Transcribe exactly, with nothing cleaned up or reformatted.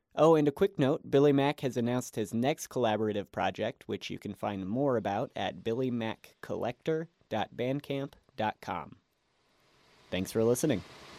Oh, and a quick note, Billy Mack has announced his next collaborative project, which you can find more about at billy mack collector dot bandcamp dot com. Thanks for listening.